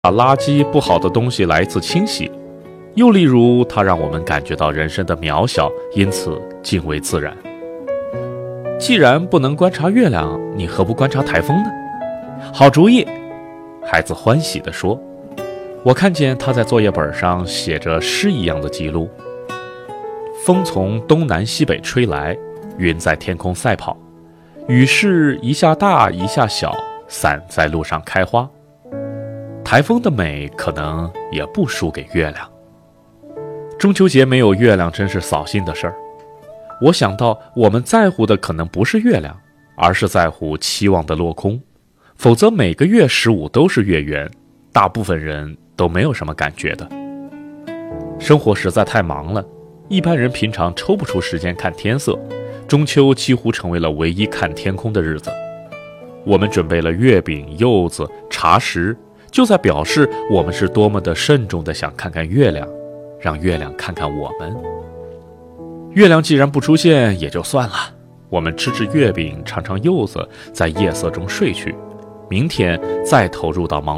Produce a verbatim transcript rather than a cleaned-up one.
把垃圾不好的东西来一次清洗，又例如它让我们感觉到人生的渺小，因此敬畏自然。既然不能观察月亮，你何不观察台风呢？好主意，孩子欢喜地说。我看见他在作业本上写着诗一样的记录：风从东南西北吹来，云在天空赛跑，雨是一下大一下小，伞在路上开花。台风的美可能也不输给月亮。中秋节没有月亮真是扫兴的事儿。我想到我们在乎的可能不是月亮，而是在乎期望的落空，否则每个月十五都是月圆，大部分人都没有什么感觉的。生活实在太忙了，一般人平常抽不出时间看天色，中秋几乎成为了唯一看天空的日子。我们准备了月饼、柚子、茶食，就在表示我们是多么的慎重地想看看月亮，让月亮看看我们。月亮既然不出现也就算了，我们吃吃月饼，尝尝柚子，在夜色中睡去，明天再投入到忙